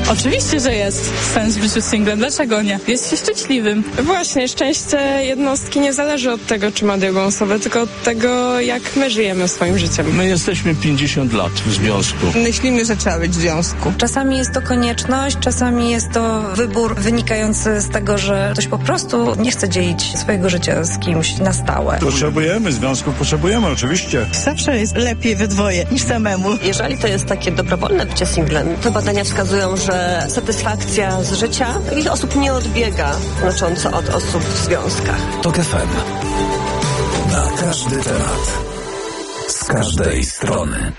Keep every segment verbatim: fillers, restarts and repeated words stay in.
Oczywiście, że jest sens w życiu singlem. Dlaczego nie? Jest się szczęśliwym. Właśnie, szczęście jednostki nie zależy od tego, czy ma drugą osobę, tylko od tego, jak my żyjemy swoim życiem. My jesteśmy pięćdziesiąt lat w związku. Myślimy, że trzeba być w związku. Czasami jest to konieczność, czasami jest to wybór wynikający z tego, że ktoś po prostu nie chce dzielić swojego życia z kimś na stałe. Potrzebujemy związków, potrzebujemy oczywiście. Zawsze jest lepiej we dwoje niż samemu. Jeżeli to jest takie dobrowolne bycie singlem, to badania wskazują, że satysfakcja z życia takich osób nie odbiega znacząco od osób w związkach. TOK F M. Na każdy temat. Z każdej strony.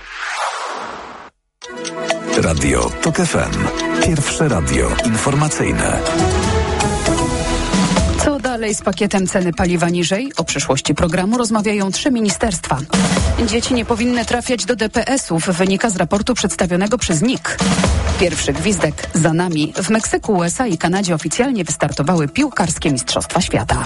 Radio TOK F M. Pierwsze radio informacyjne. Co dalej z pakietem ceny paliwa niżej? O przyszłości programu rozmawiają trzy ministerstwa. Dzieci nie powinny trafiać do D P S-ów, wynika z raportu przedstawionego przez N I K. Pierwszy gwizdek za nami. W Meksyku, U S A i Kanadzie oficjalnie wystartowały piłkarskie Mistrzostwa Świata.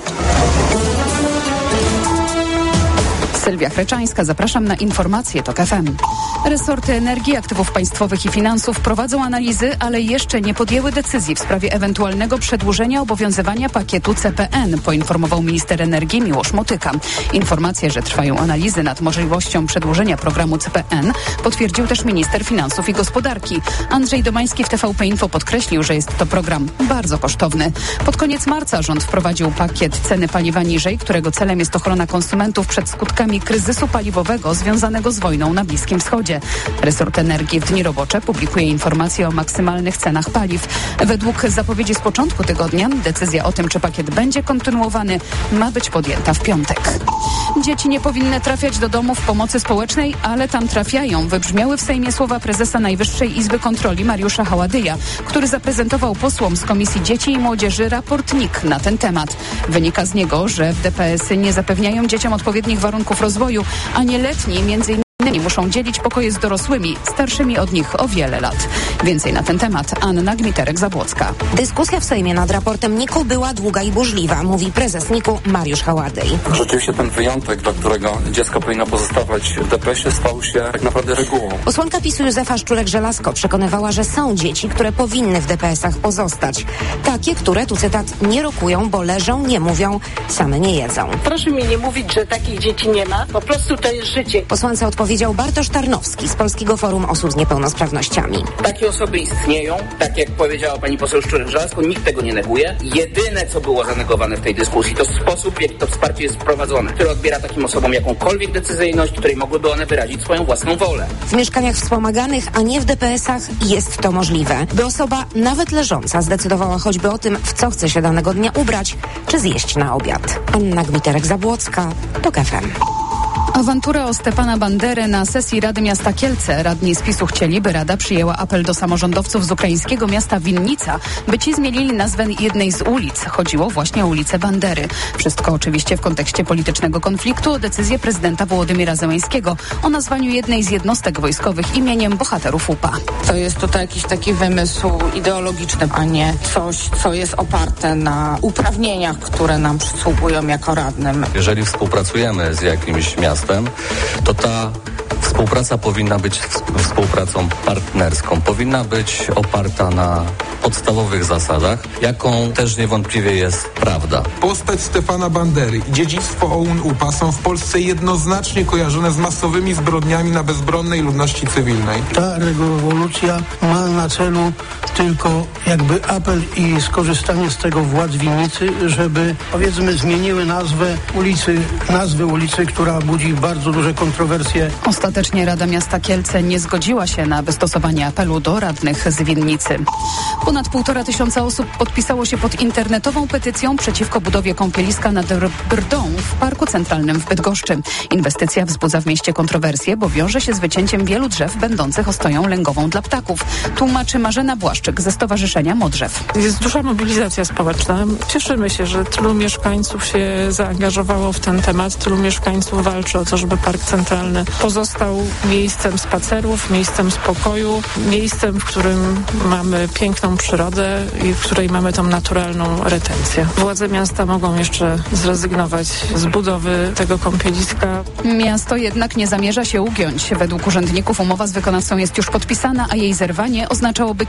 Sylwia Chreczańska, zapraszam na informacje TOK F M. Resorty Energii, Aktywów Państwowych i Finansów prowadzą analizy, ale jeszcze nie podjęły decyzji w sprawie ewentualnego przedłużenia obowiązywania pakietu C P N, poinformował minister energii Miłosz Motyka. Informację, że trwają analizy nad możliwością przedłużenia programu C P N, potwierdził też minister finansów i gospodarki. Andrzej Domański w T V P Info podkreślił, że jest to program bardzo kosztowny. Pod koniec marca rząd wprowadził pakiet ceny paliwa niżej, którego celem jest ochrona konsumentów przed skutkami kryzysu paliwowego związanego z wojną na Bliskim Wschodzie. Resort Energii w dni robocze publikuje informacje o maksymalnych cenach paliw. Według zapowiedzi z początku tygodnia decyzja o tym, czy pakiet będzie kontynuowany, ma być podjęta w piątek. Dzieci nie powinny trafiać do domów pomocy społecznej, ale tam trafiają. Wybrzmiały w Sejmie słowa prezesa Najwyższej Izby Kontroli Mariusza Haładyja, który zaprezentował posłom z Komisji Dzieci i Młodzieży raport N I K na ten temat. Wynika z niego, że w D P S-y nie zapewniają dzieciom odpowiednich warunków rozwoju, a nieletni między innymi muszą dzielić pokoje z dorosłymi, starszymi od nich o wiele lat. Więcej na ten temat Anna Gmiterek-Zabłocka. Dyskusja w Sejmie nad raportem N I K-u była długa i burzliwa, mówi prezes N I K-u Mariusz Haładyj. Rzeczywiście ten wyjątek, dla którego dziecko powinno pozostawać w D P S-ie, stał się tak naprawdę regułą. Posłanka PiSu Józefa Szczurek-Żelazko przekonywała, że są dzieci, które powinny w D P S-ach pozostać. Takie, które, tu cytat, nie rokują, bo leżą, nie mówią, same nie jedzą. Proszę mi nie mówić, że takich dzieci nie ma. Po prostu to jest życie. Posłance odpowiedział Bartosz Tarnowski z Polskiego Forum Osób z Niepełnosprawnościami. Takie osoby istnieją, tak jak powiedziała pani poseł Szczurek-Żelazko, nikt tego nie neguje. Jedyne, co było zanegowane w tej dyskusji, to sposób, w jaki to wsparcie jest wprowadzone, które odbiera takim osobom jakąkolwiek decyzyjność, której mogłyby one wyrazić swoją własną wolę. W mieszkaniach wspomaganych, a nie w D P S-ach jest to możliwe, by osoba nawet leżąca zdecydowała choćby o tym, w co chce się danego dnia ubrać, czy zjeść na obiad. Anna Gmiterek-Zabłocka, TOK F M. Awantura o Stepana Banderę na sesji Rady Miasta Kielce. Radni z PiSu chcieli, by Rada przyjęła apel do samorządowców z ukraińskiego miasta Winnica, by ci zmienili nazwę jednej z ulic. Chodziło właśnie o ulicę Bandery. Wszystko oczywiście w kontekście politycznego konfliktu o decyzję prezydenta Wołodymyra Zełenskiego o nazwaniu jednej z jednostek wojskowych imieniem bohaterów U P A. To jest tutaj jakiś taki wymysł ideologiczny, a nie coś, co jest oparte na uprawnieniach, które nam przysługują jako radnym. Jeżeli współpracujemy z jakimś miastem, to ta współpraca powinna być współpracą partnerską, powinna być oparta na podstawowych zasadach, jaką też niewątpliwie jest prawda. Postać Stefana Bandery i dziedzictwo O U N-U P A są w Polsce jednoznacznie kojarzone z masowymi zbrodniami na bezbronnej ludności cywilnej. Ta rewolucja ma na celu tylko jakby apel i skorzystanie z tego władz Winnicy, żeby powiedzmy zmieniły nazwę ulicy, nazwy ulicy, która budzi bardzo duże kontrowersje. Ostatecznie Rada Miasta Kielce nie zgodziła się na wystosowanie apelu do radnych z Winnicy. Ponad półtora tysiąca osób podpisało się pod internetową petycją przeciwko budowie kąpieliska nad Brdą w Parku Centralnym w Bydgoszczy. Inwestycja wzbudza w mieście kontrowersje, bo wiąże się z wycięciem wielu drzew będących ostoją lęgową dla ptaków. Tłumaczy Marzena Błaszczyk ze Stowarzyszenia Modrzew. Jest duża mobilizacja społeczna. Cieszymy się, że tylu mieszkańców się zaangażowało w ten temat, tylu mieszkańców walczy o to, żeby Park Centralny pozostał miejscem spacerów, miejscem spokoju, miejscem, w którym mamy piękną przyrodę i w której mamy tą naturalną retencję. Władze miasta mogą jeszcze zrezygnować z budowy tego kąpieliska. Miasto jednak nie zamierza się ugiąć. Według urzędników umowa z wykonawcą jest już podpisana, a jej zerwanie oznaczałoby kilka milionów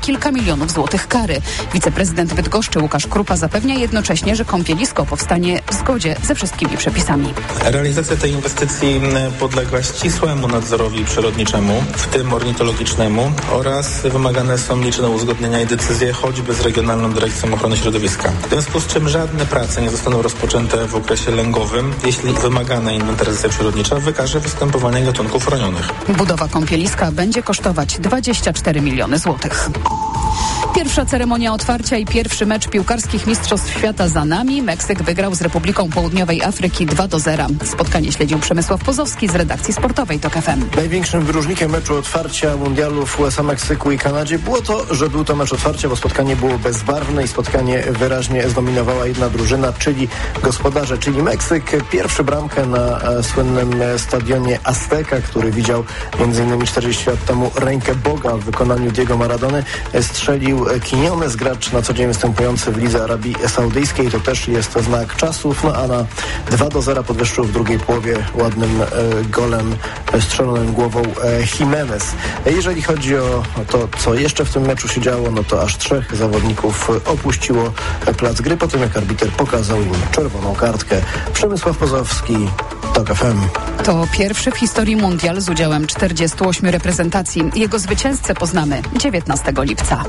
milionów złotych kary. Wiceprezydent Bydgoszczy Łukasz Krupa zapewnia jednocześnie, że kąpielisko powstanie w zgodzie ze wszystkimi przepisami. Realizacja tej inwestycji podlega ścisłemu nadzorowi przyrodniczemu, w tym ornitologicznemu, oraz wymagane są liczne uzgodnienia i decyzje choćby z Regionalną Dyrekcją Ochrony Środowiska. W związku z czym żadne prace nie zostaną rozpoczęte w okresie lęgowym, jeśli wymagana inwentaryzacja przyrodnicza wykaże występowanie gatunków chronionych. Budowa kąpieliska będzie kosztować dwadzieścia cztery miliony złotych. Pierwsza ceremonia otwarcia i pierwszy mecz piłkarskich Mistrzostw Świata za nami. Meksyk wygrał z Republiką Południowej Afryki dwa do zera. Spotkanie śledził Przemysław Pozowski z redakcji sportowej TOK F M. Największym wyróżnikiem meczu otwarcia mundialu w U S A, Meksyku i Kanadzie było to, że był to mecz otwarcia, bo spotkanie było bezbarwne i spotkanie wyraźnie zdominowała jedna drużyna, czyli gospodarze, czyli Meksyk. Pierwszy bramkę na e, słynnym stadionie Azteca, który widział między innymi czterdzieści lat temu rękę Boga w wykonaniu Diego Maradony, strzelił Quiñones, gracz na co dzień występujący w Lidze Arabii Saudyjskiej. To też jest znak czasów. No a na dwa do zera podwyższył w drugiej połowie ładnym e, golem strzelonym głową e, Jimenez. Jeżeli chodzi o to, co jeszcze w tym meczu się działo, no to aż trzech zawodników opuściło plac gry po tym, jak arbiter pokazał im czerwoną kartkę. Przemysław Pozowski, TOK F M. To pierwszy w historii mundial z udziałem czterdziestu ośmiu reprezentacji. Jego zwycięzcę poznamy dziewiętnastego lipca.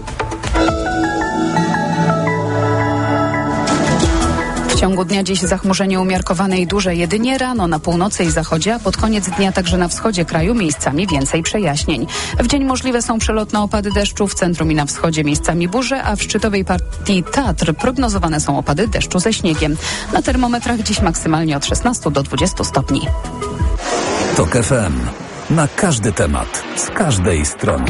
W ciągu dnia dziś zachmurzenie umiarkowane i duże jedynie rano na północy i zachodzie, a pod koniec dnia także na wschodzie kraju miejscami więcej przejaśnień. W dzień możliwe są przelotne opady deszczu, w centrum i na wschodzie miejscami burze, a w szczytowej partii Tatr prognozowane są opady deszczu ze śniegiem. Na termometrach dziś maksymalnie od szesnastu do dwudziestu stopni. TOK F M. Na każdy temat, z każdej strony.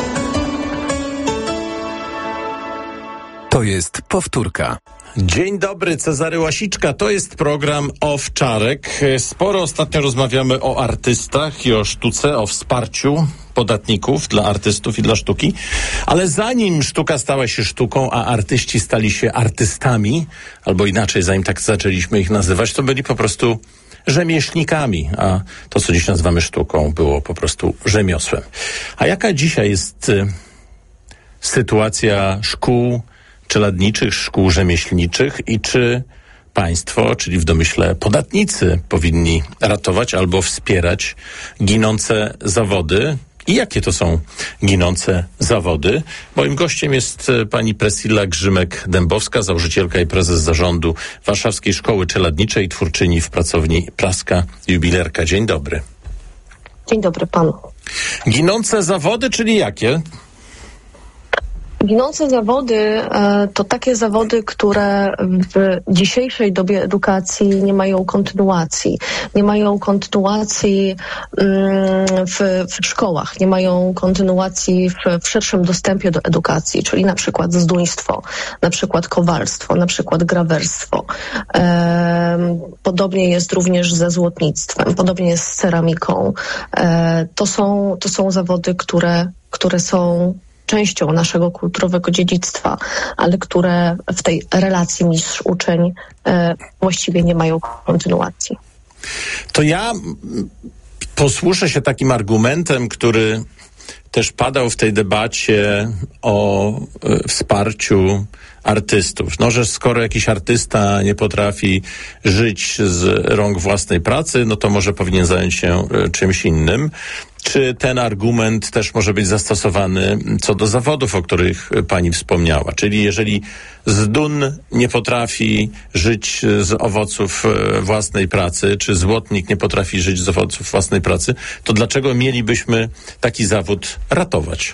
To jest powtórka. Dzień dobry, Cezary Łasiczka. To jest program Owczarek. Sporo ostatnio rozmawiamy o artystach i o sztuce, o wsparciu podatników dla artystów i dla sztuki. Ale zanim sztuka stała się sztuką, a artyści stali się artystami, albo inaczej, zanim tak zaczęliśmy ich nazywać, to byli po prostu rzemieślnikami, a to, co dziś nazywamy sztuką, było po prostu rzemiosłem. A jaka dzisiaj jest y, sytuacja szkół czeladniczych, szkół rzemieślniczych i czy państwo, czyli w domyśle podatnicy, powinni ratować albo wspierać ginące zawody? I jakie to są ginące zawody? Moim gościem jest pani Priscilla Grzymek-Dębowska, założycielka i prezes zarządu Warszawskiej Szkoły Czeladniczej, twórczyni w pracowni Praska Jubilerka. Dzień dobry. Dzień dobry panu. Ginące zawody, czyli jakie? Ginące zawody e, to takie zawody, które w dzisiejszej dobie edukacji nie mają kontynuacji. Nie mają kontynuacji mm, w, w szkołach, nie mają kontynuacji w, w szerszym dostępie do edukacji, czyli na przykład zduństwo, na przykład kowalstwo, na przykład grawerstwo. E, podobnie jest również ze złotnictwem, podobnie jest z ceramiką. E, to są, to są zawody, które, które są częścią naszego kulturowego dziedzictwa, ale które w tej relacji mistrz-uczeń e, właściwie nie mają kontynuacji. To ja posłużę się takim argumentem, który też padał w tej debacie o e, wsparciu artystów. No, że skoro jakiś artysta nie potrafi żyć z rąk własnej pracy, no to może powinien zająć się e, czymś innym. Czy ten argument też może być zastosowany co do zawodów, o których pani wspomniała? Czyli jeżeli zdun nie potrafi żyć z owoców własnej pracy, czy złotnik nie potrafi żyć z owoców własnej pracy, to dlaczego mielibyśmy taki zawód ratować?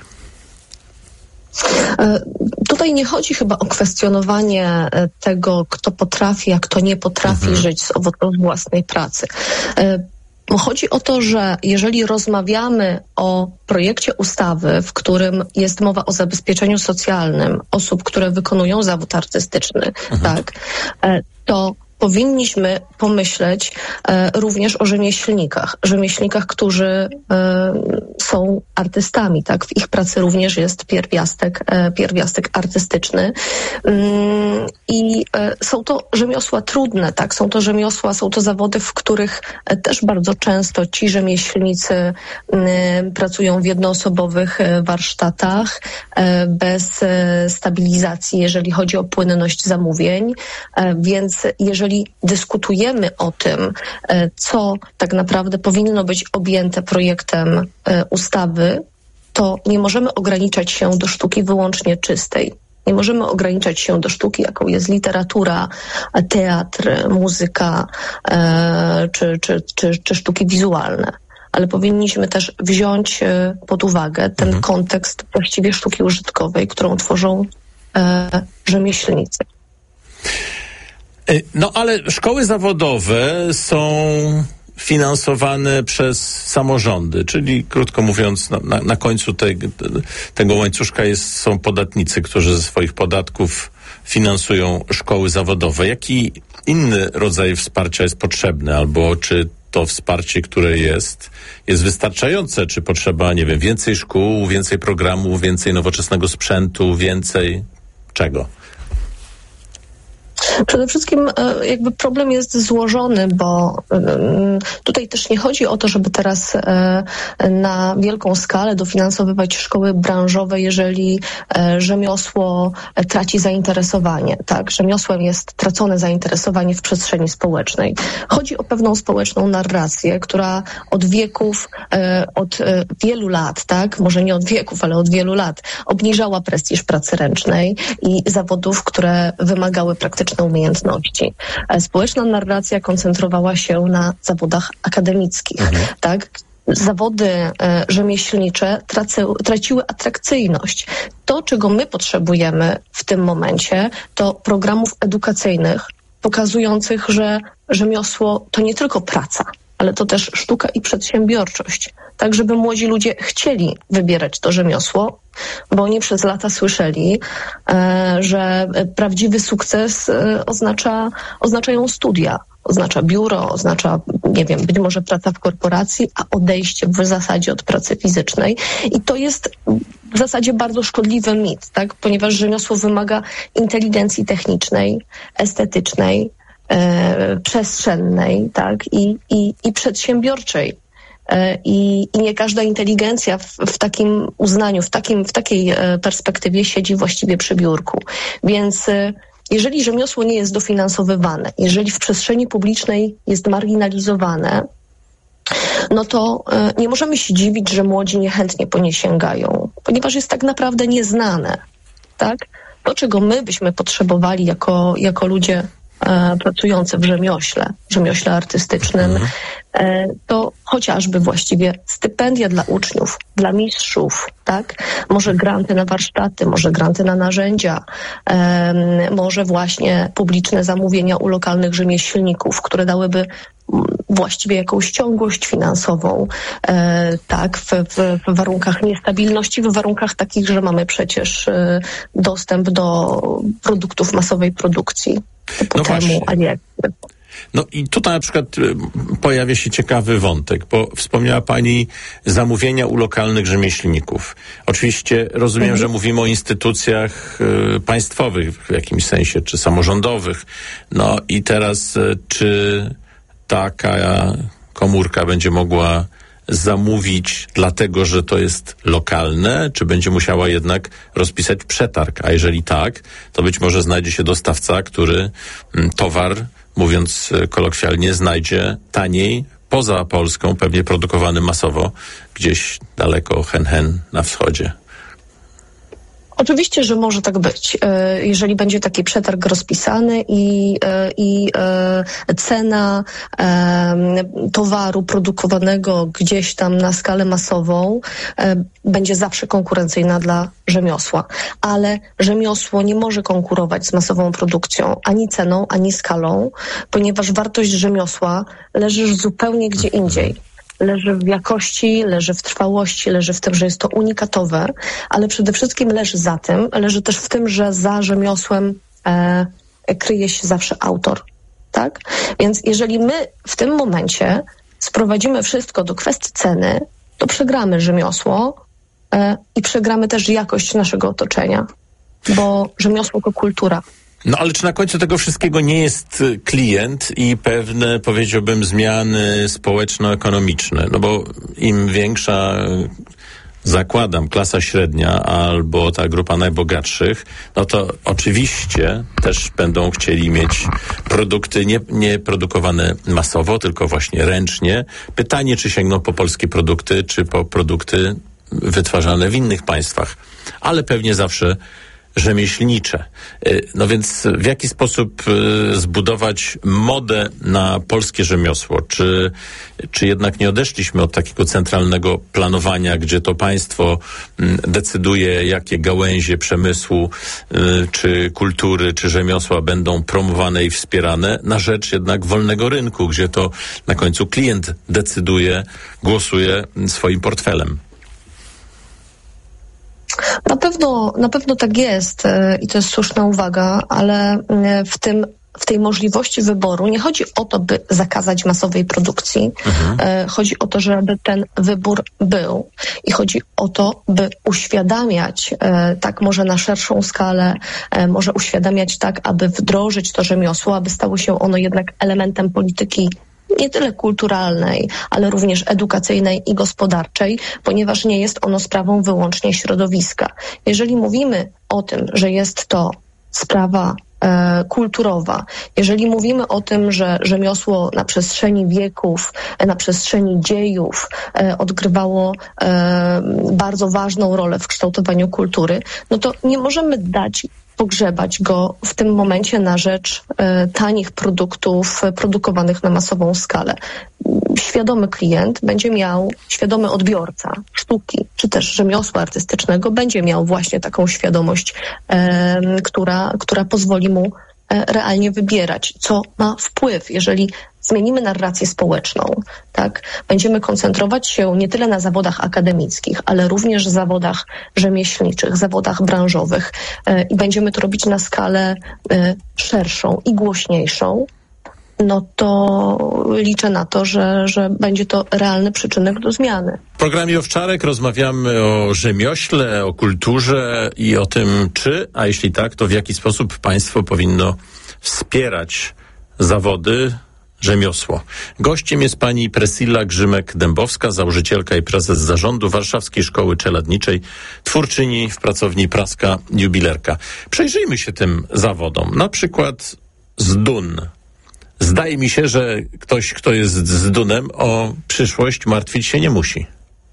Tutaj nie chodzi chyba o kwestionowanie tego, kto potrafi, a kto nie potrafi mhm. żyć z owoców własnej pracy. Chodzi o to, że jeżeli rozmawiamy o projekcie ustawy, w którym jest mowa o zabezpieczeniu socjalnym osób, które wykonują zawód artystyczny, mhm. tak, to powinniśmy pomyśleć e, również o rzemieślnikach. Rzemieślnikach, którzy e, są artystami, tak? W ich pracy również jest pierwiastek, e, pierwiastek artystyczny. Ym, I e, są to rzemiosła trudne, tak? Są to rzemiosła, są to zawody, w których e, też bardzo często ci rzemieślnicy e, pracują w jednoosobowych e, warsztatach, e, bez e, stabilizacji, jeżeli chodzi o płynność zamówień. E, więc jeżeli dyskutujemy o tym, e, co tak naprawdę powinno być objęte projektem e, ustawy, to nie możemy ograniczać się do sztuki wyłącznie czystej. Nie możemy ograniczać się do sztuki, jaką jest literatura, teatr, muzyka e, czy, czy, czy, czy sztuki wizualne. Ale powinniśmy też wziąć e, pod uwagę ten mhm. kontekst właściwie sztuki użytkowej, którą tworzą e, rzemieślnicy. No ale szkoły zawodowe są finansowane przez samorządy, czyli krótko mówiąc na, na, na końcu te, tego łańcuszka jest, są podatnicy, którzy ze swoich podatków finansują szkoły zawodowe. Jaki inny rodzaj wsparcia jest potrzebny, albo czy to wsparcie, które jest, jest wystarczające, czy potrzeba, nie wiem, więcej szkół, więcej programów, więcej nowoczesnego sprzętu, więcej czego? Przede wszystkim jakby problem jest złożony, bo tutaj też nie chodzi o to, żeby teraz na wielką skalę dofinansowywać szkoły branżowe, jeżeli rzemiosło traci zainteresowanie, tak? Rzemiosłem jest tracone zainteresowanie w przestrzeni społecznej. Chodzi o pewną społeczną narrację, która od wieków, od wielu lat, tak? Może nie od wieków, ale od wielu lat obniżała prestiż pracy ręcznej i zawodów, które wymagały praktycznej umiejętności. Społeczna narracja koncentrowała się na zawodach akademickich, mhm. tak? Zawody e, rzemieślnicze tracy, traciły atrakcyjność. To, czego my potrzebujemy w tym momencie, to programów edukacyjnych pokazujących, że rzemiosło to nie tylko praca, ale to też sztuka i przedsiębiorczość. Tak, żeby młodzi ludzie chcieli wybierać to rzemiosło, bo oni przez lata słyszeli, e, że prawdziwy sukces e, oznacza, oznaczają studia, oznacza biuro, oznacza, nie wiem, być może praca w korporacji, a odejście w zasadzie od pracy fizycznej. I to jest w zasadzie bardzo szkodliwy mit, tak, ponieważ rzemiosło wymaga inteligencji technicznej, estetycznej, e, przestrzennej, tak, i, i, i przedsiębiorczej. I, I nie każda inteligencja w, w takim uznaniu, w, takim, w takiej perspektywie siedzi właściwie przy biurku. Więc jeżeli rzemiosło nie jest dofinansowywane, jeżeli w przestrzeni publicznej jest marginalizowane, no to nie możemy się dziwić, że młodzi niechętnie po nie sięgają, ponieważ jest tak naprawdę nieznane. Tak? To, czego my byśmy potrzebowali jako, jako ludzie e, pracujący w rzemiośle, rzemiośle artystycznym, mhm. e, to chociażby właściwie stypendia dla uczniów, dla mistrzów, tak? Może granty na warsztaty, może granty na narzędzia, e, może właśnie publiczne zamówienia u lokalnych rzemieślników, które dałyby właściwie jakąś ciągłość finansową, e, tak, w, w, w warunkach niestabilności, w warunkach takich, że mamy przecież e, dostęp do produktów masowej produkcji typu no temu, właśnie. a nie. No i tutaj na przykład pojawia się ciekawy wątek, bo wspomniała Pani zamówienia u lokalnych rzemieślników. Oczywiście rozumiem, mhm. że mówimy o instytucjach y, państwowych w jakimś sensie, czy samorządowych. No i teraz y, czy taka komórka będzie mogła zamówić dlatego, że to jest lokalne, czy będzie musiała jednak rozpisać przetarg? A jeżeli tak, to być może znajdzie się dostawca, który m, towar, mówiąc kolokwialnie, znajdzie taniej poza Polską, pewnie produkowany masowo gdzieś daleko, hen hen na wschodzie. Oczywiście, że może tak być. Jeżeli będzie taki przetarg rozpisany i, i cena towaru produkowanego gdzieś tam na skalę masową będzie zawsze konkurencyjna dla rzemiosła. Ale rzemiosło nie może konkurować z masową produkcją ani ceną, ani skalą, ponieważ wartość rzemiosła leży zupełnie gdzie indziej. Leży w jakości, leży w trwałości, leży w tym, że jest to unikatowe, ale przede wszystkim leży za tym, leży też w tym, że za rzemiosłem e, kryje się zawsze autor, tak? Więc jeżeli my w tym momencie sprowadzimy wszystko do kwestii ceny, to przegramy rzemiosło e, i przegramy też jakość naszego otoczenia, bo rzemiosło to kultura. No ale czy na końcu tego wszystkiego nie jest klient i pewne, powiedziałbym, zmiany społeczno-ekonomiczne? No bo im większa, zakładam, klasa średnia albo ta grupa najbogatszych, no to oczywiście też będą chcieli mieć produkty nie, nie produkowane masowo, tylko właśnie ręcznie. Pytanie, czy sięgną po polskie produkty, czy po produkty wytwarzane w innych państwach. Ale pewnie zawsze rzemieślnicze. No więc w jaki sposób zbudować modę na polskie rzemiosło? Czy, czy jednak nie odeszliśmy od takiego centralnego planowania, gdzie to państwo decyduje, jakie gałęzie przemysłu, czy kultury, czy rzemiosła będą promowane i wspierane, na rzecz jednak wolnego rynku, gdzie to na końcu klient decyduje, głosuje swoim portfelem? Na pewno, na pewno tak jest i to jest słuszna uwaga, ale w tym, w tej możliwości wyboru nie chodzi o to, by zakazać masowej produkcji. Mhm. Chodzi o to, żeby ten wybór był i chodzi o to, by uświadamiać tak może na szerszą skalę, może uświadamiać tak, aby wdrożyć to rzemiosło, aby stało się ono jednak elementem polityki nie tyle kulturalnej, ale również edukacyjnej i gospodarczej, ponieważ nie jest ono sprawą wyłącznie środowiska. Jeżeli mówimy o tym, że jest to sprawa e, kulturowa, jeżeli mówimy o tym, że rzemiosło na przestrzeni wieków, na przestrzeni dziejów e, odgrywało e, bardzo ważną rolę w kształtowaniu kultury, no to nie możemy dać pogrzebać go w tym momencie na rzecz e, tanich produktów e, produkowanych na masową skalę. Świadomy klient będzie miał, świadomy odbiorca sztuki, czy też rzemiosła artystycznego będzie miał właśnie taką świadomość, e, która, która pozwoli mu e, realnie wybierać, co ma wpływ, jeżeli zmienimy narrację społeczną, tak? Będziemy koncentrować się nie tyle na zawodach akademickich, ale również zawodach rzemieślniczych, zawodach branżowych e, i będziemy to robić na skalę e, szerszą i głośniejszą, no to liczę na to, że, że będzie to realny przyczynek do zmiany. W programie Owczarek rozmawiamy o rzemiośle, o kulturze i o tym, czy, a jeśli tak, to w jaki sposób państwo powinno wspierać zawody, rzemiosło. Gościem jest pani Priscilla Grzymek-Dębowska, założycielka i prezes zarządu Warszawskiej Szkoły Czeladniczej, twórczyni w pracowni Praska Jubilerka. Przejrzyjmy się tym zawodom. Na przykład z dun. Zdaje mi się, że ktoś, kto jest z dunem, o przyszłość martwić się nie musi.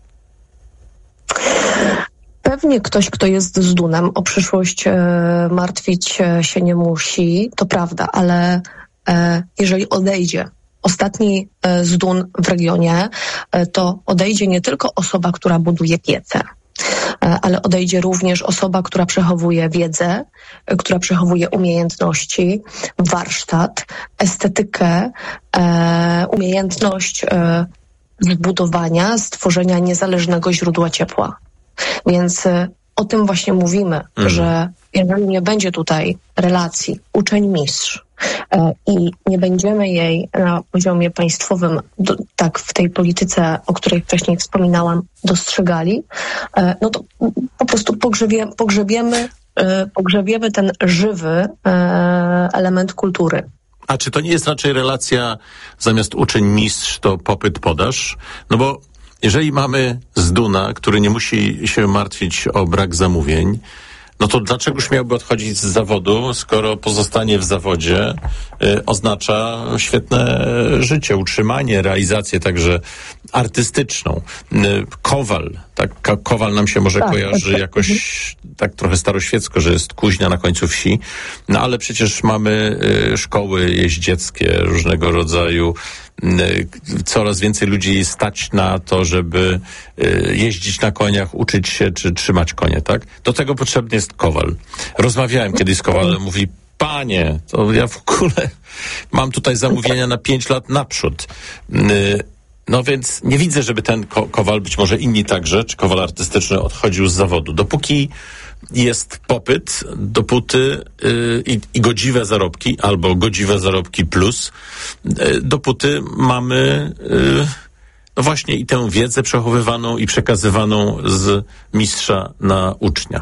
Pewnie ktoś, kto jest z dunem, o przyszłość e, martwić się nie musi, to prawda, ale e, jeżeli odejdzie ostatni e, z dun w regionie, e, to odejdzie nie tylko osoba, która buduje piece, ale odejdzie również osoba, która przechowuje wiedzę, która przechowuje umiejętności, warsztat, estetykę, e, umiejętność e, zbudowania, stworzenia niezależnego źródła ciepła. Więc e, o tym właśnie mówimy, mm. że jeżeli nie będzie tutaj relacji uczeń-mistrz e, i nie będziemy jej na poziomie państwowym, do, tak w tej polityce, o której wcześniej wspominałam, dostrzegali, e, no to po prostu pogrzebie, pogrzebiemy, e, pogrzebiemy ten żywy e, element kultury. A czy to nie jest raczej relacja zamiast uczeń-mistrz to popyt-podaż? No bo jeżeli mamy z duna, który nie musi się martwić o brak zamówień, no to dlaczegoż miałby odchodzić z zawodu, skoro pozostanie w zawodzie y, oznacza świetne życie, utrzymanie, realizację także artystyczną. Y, Kowal, tak, Kowal nam się może tak, kojarzy tak, jakoś mhm. tak trochę staroświecko, że jest kuźnia na końcu wsi, no ale przecież mamy y, szkoły jeździeckie różnego rodzaju. Coraz więcej ludzi stać na to, żeby jeździć na koniach, uczyć się, czy trzymać konie, tak? Do tego potrzebny jest kowal. Rozmawiałem kiedyś z kowalem, mówi, panie, to ja w ogóle mam tutaj zamówienia na pięć lat naprzód. No więc nie widzę, żeby ten ko- kowal, być może inni także, czy kowal artystyczny odchodził z zawodu. Dopóki jest popyt, dopóty yy, i, i godziwe zarobki, albo godziwe zarobki plus, yy, dopóty mamy yy, no właśnie i tę wiedzę przechowywaną i przekazywaną z mistrza na ucznia?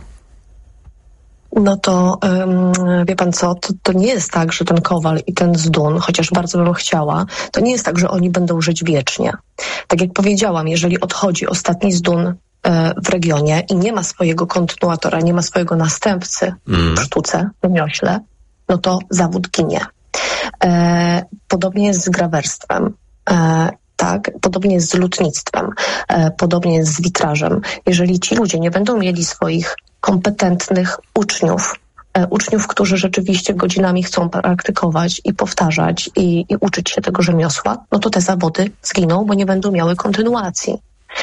No to um, wie pan co, to, to nie jest tak, że ten Kowal i ten Zdun, chociaż bardzo bym chciała, to nie jest tak, że oni będą żyć wiecznie. Tak jak powiedziałam, jeżeli odchodzi ostatni Zdun e, w regionie i nie ma swojego kontynuatora, nie ma swojego następcy mm. w sztuce, w remiośle, no to zawód ginie. E, podobnie jest z grawerstwem. E, Tak, podobnie jest z lutnictwem, e, podobnie jest z witrażem. Jeżeli ci ludzie nie będą mieli swoich kompetentnych uczniów, e, uczniów, którzy rzeczywiście godzinami chcą praktykować i powtarzać i, i uczyć się tego rzemiosła, no to te zawody zginą, bo nie będą miały kontynuacji.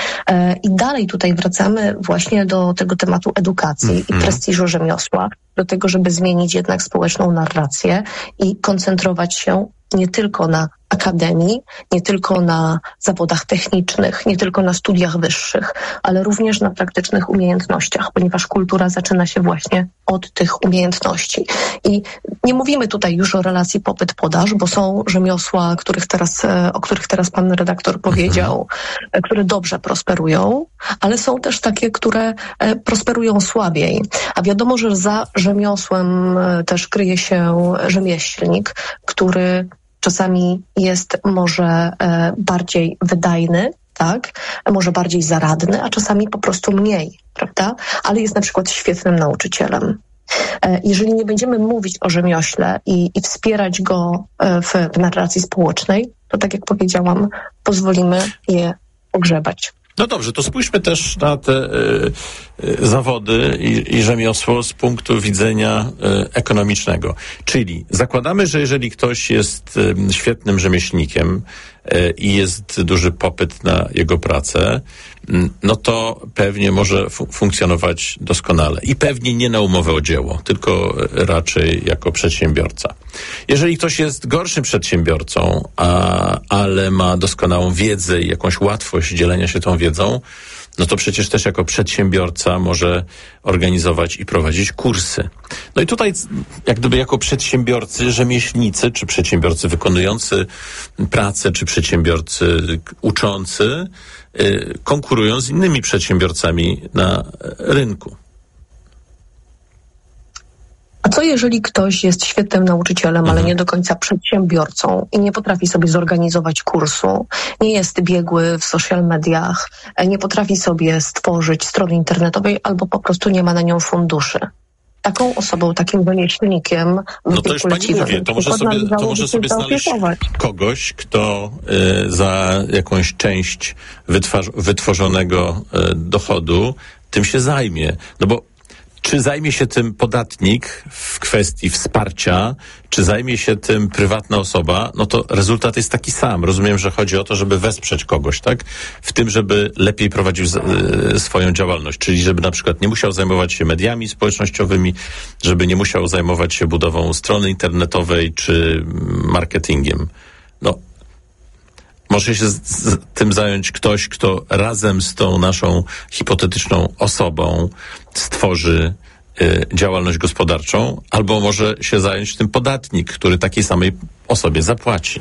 E, I dalej tutaj wracamy właśnie do tego tematu edukacji mm-hmm. i prestiżu rzemiosła, do tego, żeby zmienić jednak społeczną narrację i koncentrować się nie tylko na akademii, nie tylko na zawodach technicznych, nie tylko na studiach wyższych, ale również na praktycznych umiejętnościach, ponieważ kultura zaczyna się właśnie od tych umiejętności. I nie mówimy tutaj już o relacji popyt-podaż, bo są rzemiosła, których teraz, o których teraz pan redaktor powiedział, mhm. które dobrze prosperują, ale są też takie, które prosperują słabiej. A wiadomo, że za rzemiosłem też kryje się rzemieślnik, który czasami jest może e, bardziej wydajny, tak, może bardziej zaradny, a czasami po prostu mniej, prawda? Ale jest na przykład świetnym nauczycielem. E, jeżeli nie będziemy mówić o rzemiośle i, i wspierać go e, w, w narracji społecznej, to tak jak powiedziałam, pozwolimy je pogrzebać. No dobrze, to spójrzmy też na te y, y, zawody i, i rzemiosło z punktu widzenia y, ekonomicznego. Czyli zakładamy, że jeżeli ktoś jest y, świetnym rzemieślnikiem y, i jest duży popyt na jego pracę, y, no to pewnie może fu- funkcjonować doskonale. I pewnie nie na umowę o dzieło, tylko raczej jako przedsiębiorca. Jeżeli ktoś jest gorszym przedsiębiorcą, a, ale ma doskonałą wiedzę i jakąś łatwość dzielenia się tą wiedzą, no to przecież też jako przedsiębiorca może organizować i prowadzić kursy. No i tutaj jak gdyby jako przedsiębiorcy, rzemieślnicy, czy przedsiębiorcy wykonujący pracę, czy przedsiębiorcy uczący, yy, konkurują z innymi przedsiębiorcami na rynku. A co jeżeli ktoś jest świetnym nauczycielem, mhm. ale nie do końca przedsiębiorcą i nie potrafi sobie zorganizować kursu, nie jest biegły w social mediach, nie potrafi sobie stworzyć strony internetowej albo po prostu nie ma na nią funduszy? Taką osobą, takim rzemieślnikiem no to już pani mówię, to może sobie, to może sobie znaleźć kogoś, kto y, za jakąś część wytwarz- wytworzonego y, dochodu tym się zajmie. No bo czy zajmie się tym podatnik w kwestii wsparcia, czy zajmie się tym prywatna osoba, no to rezultat jest taki sam. Rozumiem, że chodzi o to, żeby wesprzeć kogoś, tak? W tym, żeby lepiej prowadził z, y, swoją działalność, czyli żeby na przykład nie musiał zajmować się mediami społecznościowymi, żeby nie musiał zajmować się budową strony internetowej czy marketingiem. No, może się z, z tym zająć ktoś, kto razem z tą naszą hipotetyczną osobą stworzy y, działalność gospodarczą, albo może się zająć tym podatnik, który takiej samej osobie zapłaci.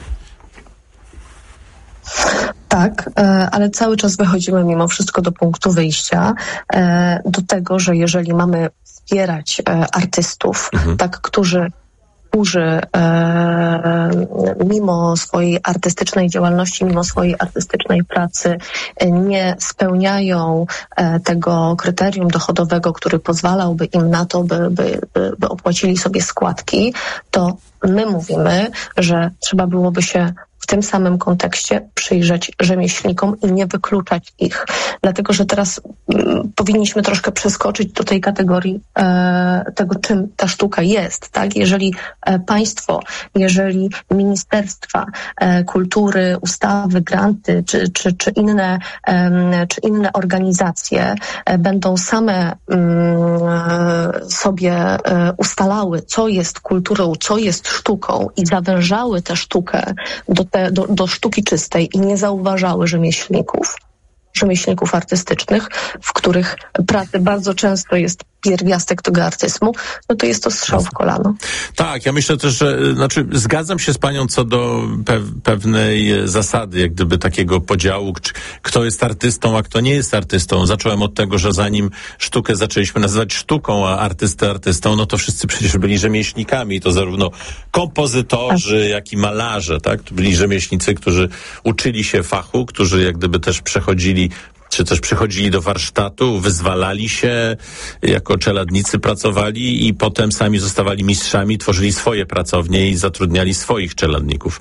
Tak, ale cały czas wychodzimy mimo wszystko do punktu wyjścia, do tego, że jeżeli mamy wspierać artystów, mhm. tak, którzy którzy e, mimo swojej artystycznej działalności, mimo swojej artystycznej pracy nie spełniają e, tego kryterium dochodowego, który pozwalałby im na to, by, by, by, by opłacili sobie składki, to my mówimy, że trzeba byłoby się w tym samym kontekście przyjrzeć rzemieślnikom i nie wykluczać ich. Dlatego, że teraz m, powinniśmy troszkę przeskoczyć do tej kategorii e, tego, czym ta sztuka jest. Tak? Jeżeli e, państwo, jeżeli ministerstwa e, kultury, ustawy, granty czy, czy, czy, inne, e, czy inne organizacje e, będą same e, sobie e, ustalały, co jest kulturą, co jest sztuką i zawężały tę sztukę do te, Do, do sztuki czystej i nie zauważały rzemieślników, rzemieślników artystycznych, w których pracy bardzo często jest pierwiastek tego artyzmu, no to jest to strzał w kolano. Tak, ja myślę też, że znaczy zgadzam się z panią co do pe- pewnej zasady, jak gdyby takiego podziału, k- kto jest artystą, a kto nie jest artystą. Zacząłem od tego, że zanim sztukę zaczęliśmy nazywać sztuką, a artystę artystą, no to wszyscy przecież byli rzemieślnikami, to zarówno kompozytorzy, jak i malarze, tak? To byli rzemieślnicy, którzy uczyli się fachu, którzy jak gdyby też przechodzili czy też przychodzili do warsztatu, wyzwalali się, jako czeladnicy pracowali i potem sami zostawali mistrzami, tworzyli swoje pracownie i zatrudniali swoich czeladników.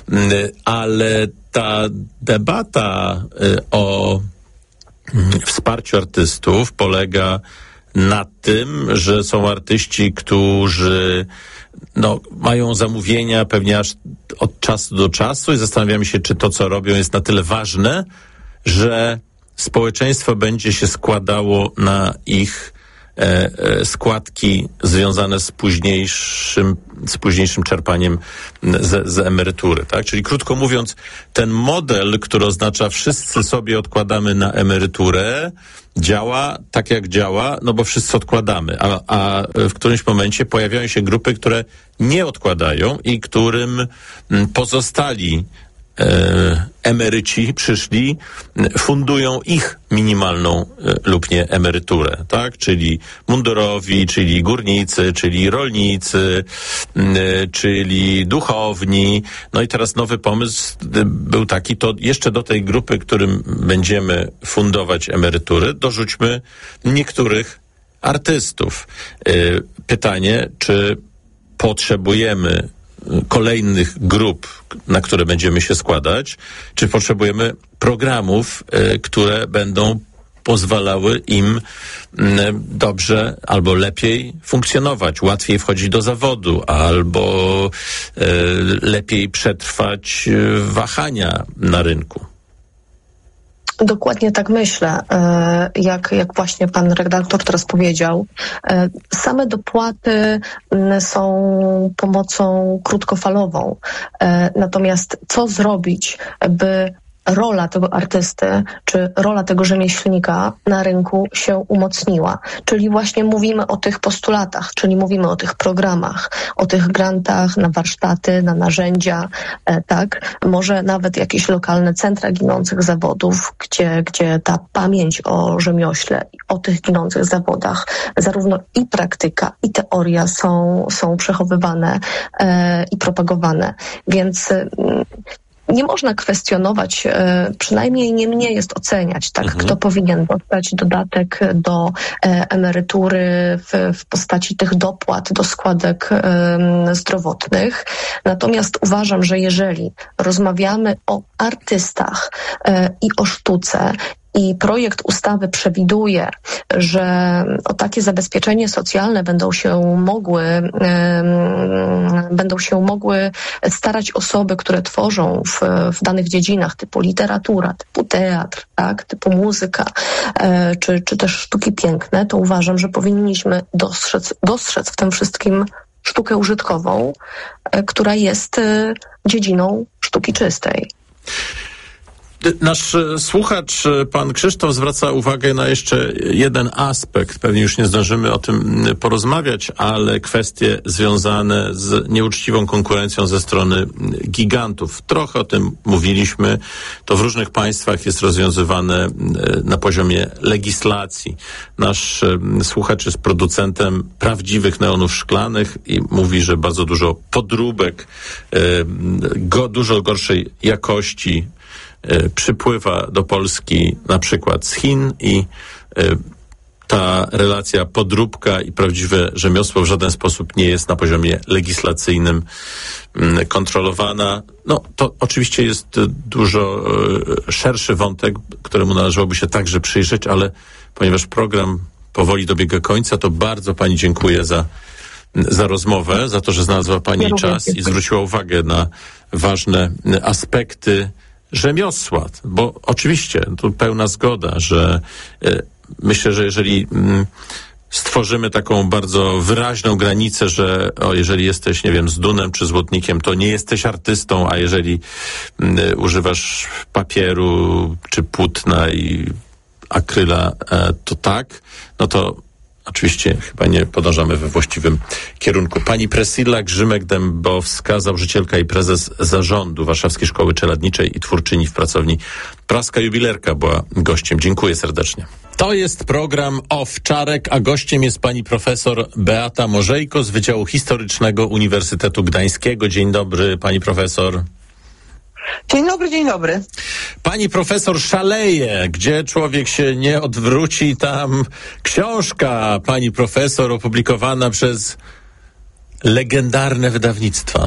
Ale ta debata o wsparciu artystów polega na tym, że są artyści, którzy no, mają zamówienia pewnie aż od czasu do czasu i zastanawiamy się, czy to, co robią, jest na tyle ważne, że społeczeństwo będzie się składało na ich e, e, składki związane z późniejszym, z późniejszym czerpaniem z, z emerytury, tak? Czyli krótko mówiąc, ten model, który oznacza wszyscy sobie odkładamy na emeryturę, działa tak jak działa, no bo wszyscy odkładamy, a, a w którymś momencie pojawiają się grupy, które nie odkładają i którym pozostali E, emeryci przyszli, fundują ich minimalną e, lub nie emeryturę, tak? Czyli mundurowi, czyli górnicy, czyli rolnicy, e, czyli duchowni. No i teraz nowy pomysł e, był taki, to jeszcze do tej grupy, którym będziemy fundować emerytury, dorzućmy niektórych artystów. E, pytanie, czy potrzebujemy kolejnych grup, na które będziemy się składać, czy potrzebujemy programów, y, które będą pozwalały im y, dobrze albo lepiej funkcjonować, łatwiej wchodzić do zawodu, albo y, lepiej przetrwać y, wahania na rynku. Dokładnie tak myślę, jak, jak właśnie pan redaktor teraz powiedział. Same dopłaty są pomocą krótkofalową. Natomiast co zrobić, by rola tego artysty, czy rola tego rzemieślnika na rynku się umocniła. Czyli właśnie mówimy o tych postulatach, czyli mówimy o tych programach, o tych grantach na warsztaty, na narzędzia, e, tak? Może nawet jakieś lokalne centra ginących zawodów, gdzie, gdzie ta pamięć o rzemiośle, o tych ginących zawodach, zarówno i praktyka, i teoria są, są przechowywane e, i propagowane. Więc e, nie można kwestionować, przynajmniej nie mnie jest oceniać, tak, mhm. kto powinien dostać dodatek do emerytury w, w postaci tych dopłat do składek um, zdrowotnych. Natomiast uważam, że jeżeli rozmawiamy o artystach um, i o sztuce, i projekt ustawy przewiduje, że o takie zabezpieczenie socjalne będą się mogły, um, będą się mogły starać osoby, które tworzą w, w danych dziedzinach typu literatura, typu teatr, tak, typu muzyka, e, czy, czy też sztuki piękne, to uważam, że powinniśmy dostrzec, dostrzec w tym wszystkim sztukę użytkową, e, która jest e, dziedziną sztuki czystej. Nasz słuchacz, pan Krzysztof, zwraca uwagę na jeszcze jeden aspekt. Pewnie już nie zdążymy o tym porozmawiać, ale kwestie związane z nieuczciwą konkurencją ze strony gigantów. Trochę o tym mówiliśmy. To w różnych państwach jest rozwiązywane na poziomie legislacji. Nasz słuchacz jest producentem prawdziwych neonów szklanych i mówi, że bardzo dużo podróbek, go, dużo gorszej jakości przypływa do Polski na przykład z Chin i ta relacja podróbka i prawdziwe rzemiosło w żaden sposób nie jest na poziomie legislacyjnym kontrolowana. No to oczywiście jest dużo szerszy wątek, któremu należałoby się także przyjrzeć, ale ponieważ program powoli dobiega końca, to bardzo pani dziękuję za za rozmowę, za to, że znalazła pani ja czas i zwróciła uwagę na ważne aspekty rzemiosła, bo oczywiście tu pełna zgoda, że y, myślę, że jeżeli y, stworzymy taką bardzo wyraźną granicę, że o, jeżeli jesteś, nie wiem, z Dunem czy złotnikiem, to nie jesteś artystą, a jeżeli y, używasz papieru czy płótna i akryla, y, to tak, no to oczywiście chyba nie podążamy we właściwym kierunku. Pani Priscilla Grzymek-Dębowska, założycielka i prezes zarządu Warszawskiej Szkoły Czeladniczej i twórczyni w pracowni Praska Jubilerka była gościem. Dziękuję serdecznie. To jest program Owczarek, a gościem jest pani profesor Beata Morzejko z Wydziału Historycznego Uniwersytetu Gdańskiego. Dzień dobry, pani profesor. Dzień dobry, dzień dobry. Pani profesor szaleje, gdzie człowiek się nie odwróci, tam książka pani profesor opublikowana przez legendarne wydawnictwa.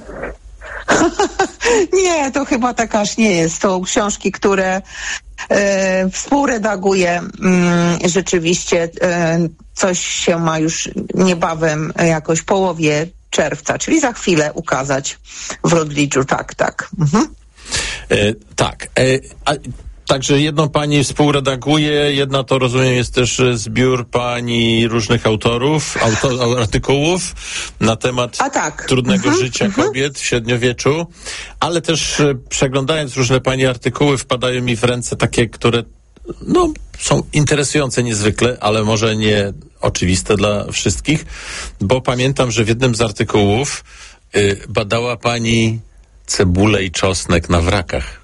Nie, to chyba tak aż nie jest. To książki, które e, współredaguję. Mm, rzeczywiście e, coś się ma już niebawem, jakoś w połowie czerwca, czyli za chwilę ukazać w Rodliczu. Tak, tak. Mhm. E, tak. E, a, także jedną pani współredaguje, jedna to rozumiem jest też zbiór pani różnych autorów, auto, artykułów na temat a tak. trudnego mhm. życia mhm. kobiet w średniowieczu, ale też e, przeglądając różne pani artykuły wpadają mi w ręce takie, które no, są interesujące niezwykle, ale może nie oczywiste dla wszystkich, bo pamiętam, że w jednym z artykułów y, badała pani cebulę i czosnek na wrakach.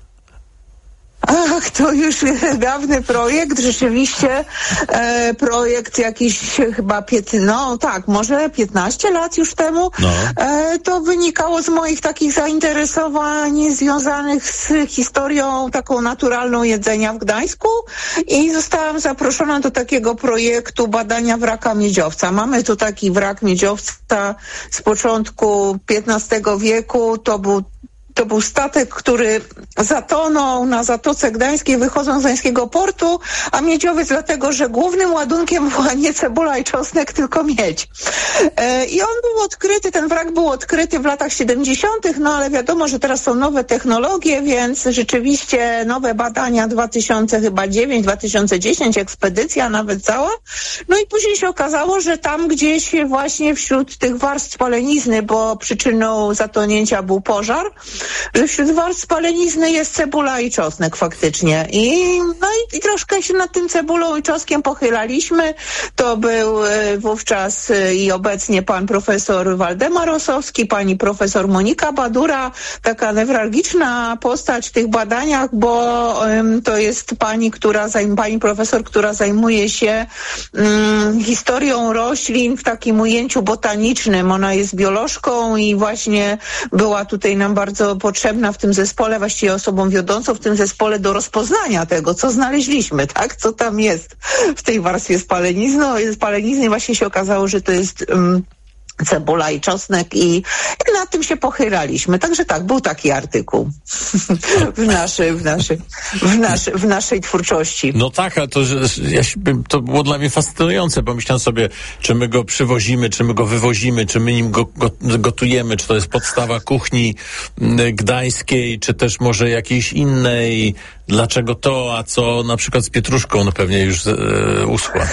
Ach, to już dawny projekt, rzeczywiście e, projekt jakiś chyba piętnaście, no tak, może piętnaście lat już temu. No. E, to wynikało z moich takich zainteresowań związanych z historią taką naturalną jedzenia w Gdańsku i zostałam zaproszona do takiego projektu badania wraka miedziowca. Mamy tu taki wrak miedziowca z początku piętnastego wieku, to był To był statek, który zatonął na Zatoce Gdańskiej, wychodząc z gdańskiego portu, a miedziowiec dlatego, że głównym ładunkiem była nie cebula i czosnek, tylko miedź. E, I on był odkryty, ten wrak był odkryty w latach siedemdziesiątych, no ale wiadomo, że teraz są nowe technologie, więc rzeczywiście nowe badania dwa tysiące dziewiąty, dwa tysiące dziesiąty, ekspedycja nawet cała. No i później się okazało, że tam gdzieś właśnie wśród tych warstw spalenizny, bo przyczyną zatonięcia był pożar, że wśród warstw spalenizny jest cebula i czosnek faktycznie. I, no i, i troszkę się nad tym cebulą i czosnkiem pochylaliśmy. To był e, wówczas e, i obecnie pan profesor Waldemar Rosowski, pani profesor Monika Badura, taka newralgiczna postać w tych badaniach, bo e, to jest pani, która zajm, pani profesor, która zajmuje się mm, historią roślin w takim ujęciu botanicznym. Ona jest biolożką i właśnie była tutaj nam bardzo potrzebna w tym zespole, właściwie osobą wiodącą w tym zespole do rozpoznania tego, co znaleźliśmy, tak? Co tam jest w tej warstwie spalenizny. Spalenizny właśnie się okazało, że to jest um, cebula i czosnek i, i nad tym się pochylaliśmy. Także tak, był taki artykuł w, naszy, w, naszy, w, naszy, w naszej twórczości. No tak, a to, ja, to było dla mnie fascynujące, bo myślałem sobie, czy my go przywozimy, czy my go wywozimy, czy my nim go, go gotujemy, czy to jest podstawa kuchni gdańskiej, czy też może jakiejś innej. Dlaczego to, a co na przykład z pietruszką, no pewnie już e, uschła.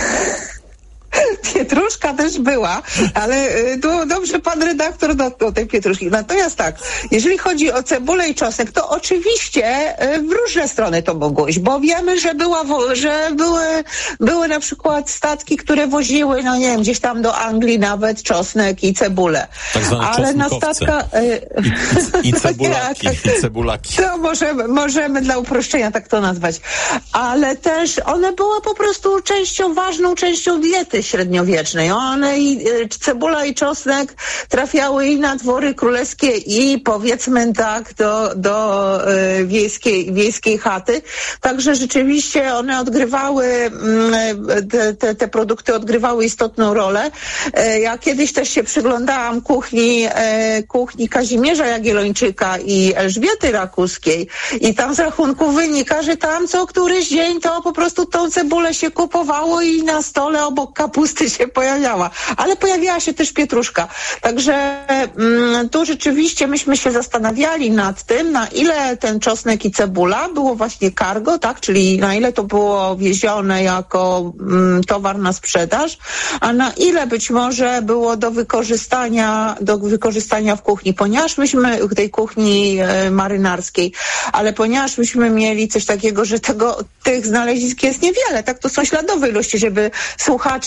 Pietruszka też była, ale tu dobrze pan redaktor dotknął tej pietruszki. Natomiast tak, jeżeli chodzi o cebulę i czosnek, to oczywiście w różne strony to mogło iść, bo wiemy, że była, że były, były na przykład statki, które woziły, no nie wiem, gdzieś tam do Anglii nawet czosnek i cebulę. Tak zwane ale na statkach I, i, i cebulaki, i cebulaki. To możemy, możemy dla uproszczenia tak to nazwać. Ale też one były po prostu częścią, ważną częścią diety średniowiecznej. One i cebula i czosnek trafiały i na dwory królewskie i powiedzmy tak do, do y, wiejskiej, wiejskiej chaty. Także rzeczywiście one odgrywały, y, te, te, te produkty odgrywały istotną rolę. Y, ja kiedyś też się przyglądałam kuchni, y, kuchni Kazimierza Jagiellończyka i Elżbiety Rakuskiej i tam z rachunków wynika, że tam co któryś dzień to po prostu tą cebulę się kupowało i na stole obok kapusty się pojawiała, ale pojawiała się też pietruszka. Także mm, tu rzeczywiście myśmy się zastanawiali nad tym, na ile ten czosnek i cebula było właśnie cargo, tak, czyli na ile to było wiezione jako mm, towar na sprzedaż, a na ile być może było do wykorzystania, do wykorzystania w kuchni, ponieważ myśmy w tej kuchni e, marynarskiej, ale ponieważ myśmy mieli coś takiego, że tego, tych znalezisk jest niewiele, tak, to są śladowe ilości, żeby słuchacze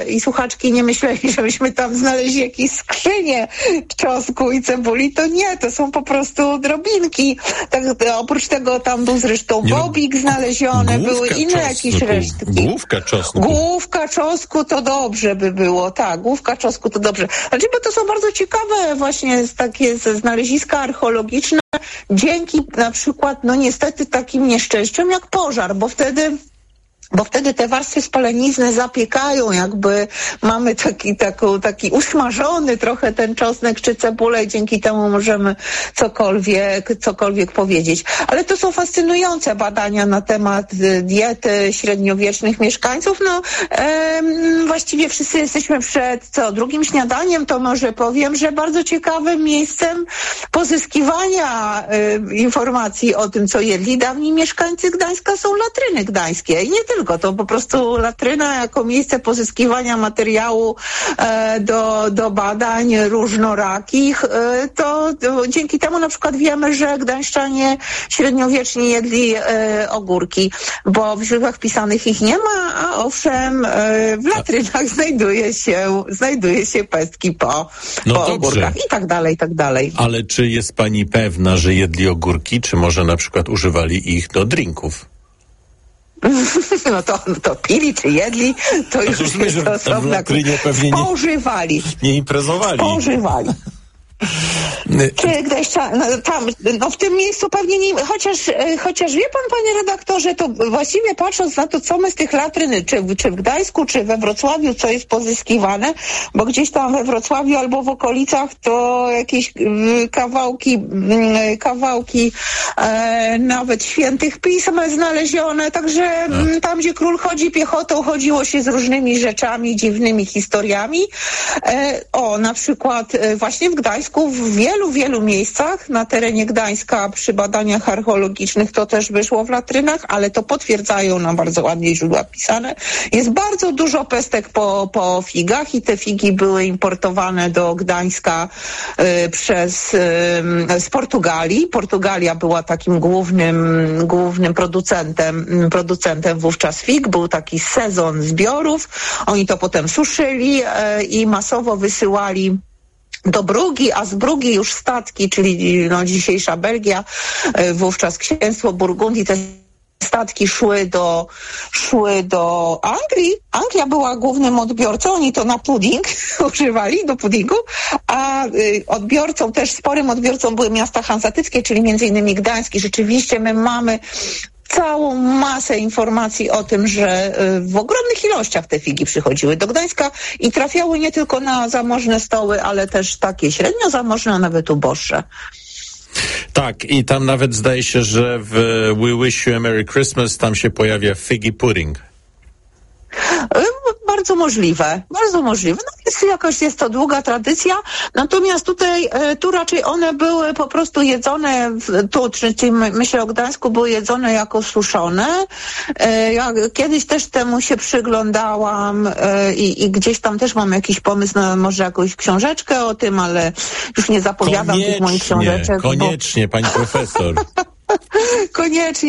i słuchaczki nie myśleli, że myśmy tam znaleźli jakieś skrzynie czosnku i cebuli, to nie, to są po prostu drobinki. Tak, oprócz tego tam był zresztą nie, bobik znaleziony, były inne czosnku, jakieś resztki. Główka czosnku. Główka czosnku to dobrze by było, tak, główka czosnku to dobrze. Znaczy, bo to są bardzo ciekawe właśnie takie znaleziska archeologiczne, dzięki na przykład, no niestety takim nieszczęściom jak pożar, bo wtedy Bo wtedy te warstwy spalenizny zapiekają, jakby mamy taki, taką, taki usmażony trochę ten czosnek czy cebulę i dzięki temu możemy cokolwiek, cokolwiek powiedzieć. Ale to są fascynujące badania na temat diety średniowiecznych mieszkańców. No, em, właściwie wszyscy jesteśmy przed co, drugim śniadaniem, to może powiem, że bardzo ciekawym miejscem pozyskiwania e, informacji o tym, co jedli dawni mieszkańcy Gdańska, są latryny gdańskie i nie tylko. To po prostu latryna jako miejsce pozyskiwania materiału e, do, do badań różnorakich, e, to, to dzięki temu na przykład wiemy, że gdańszczanie średniowieczni jedli e, ogórki, bo w źródłach pisanych ich nie ma, a owszem e, w latrynach znajduje się, znajduje się pestki po, no po dobrze. ogórkach i tak dalej, i tak dalej. Ale czy jest pani pewna, że jedli ogórki, czy może na przykład używali ich do drinków? No to, no to pili czy jedli, to już no to jest osobna. Spożywali. Nie imprezowali. Spożywali. Czy Gdańszczan, no, tam, no w tym miejscu pewnie nie, chociaż, chociaż wie pan, panie redaktorze, to właściwie patrząc na to, co my z tych latryn, czy, czy w Gdańsku, czy we Wrocławiu, co jest pozyskiwane, bo gdzieś tam we Wrocławiu albo w okolicach to jakieś kawałki, kawałki e, nawet świętych pism znalezione, także no. Tam, gdzie król chodzi piechotą, chodziło się z różnymi rzeczami, dziwnymi historiami. E, o, na przykład e, właśnie w Gdańsku w wielu, wielu miejscach na terenie Gdańska przy badaniach archeologicznych to też wyszło w latrynach, ale to potwierdzają nam bardzo ładnie źródła pisane. Jest bardzo dużo pestek po, po figach i te figi były importowane do Gdańska y, przez, y, z Portugalii. Portugalia była takim głównym, głównym producentem, producentem wówczas fig. Był taki sezon zbiorów. Oni to potem suszyli y, i masowo wysyłali do Brugi, a z Brugi już statki, czyli no, dzisiejsza Belgia, wówczas księstwo Burgundii, te statki szły do, szły do Anglii. Anglia była głównym odbiorcą, oni to na pudding używali, do puddingu, a y, odbiorcą, też sporym odbiorcą były miasta hanzatyckie, czyli między innymi Gdańsk. I rzeczywiście my mamy całą masę informacji o tym, że w ogromnych ilościach te figi przychodziły do Gdańska i trafiały nie tylko na zamożne stoły, ale też takie średnio zamożne, a nawet uboższe. Tak, i tam nawet zdaje się, że w We Wish You a Merry Christmas tam się pojawia figgy pudding. Bardzo możliwe, bardzo możliwe. No jest jakaś, jest to długa tradycja, natomiast tutaj, tu raczej one były po prostu jedzone, tu, czyli myślę o Gdańsku, były jedzone jako suszone. Ja kiedyś też temu się przyglądałam i, i gdzieś tam też mam jakiś pomysł na może jakąś książeczkę o tym, ale już nie zapowiadam tych moich książeczek. Koniecznie, bo... pani profesor. Koniecznie.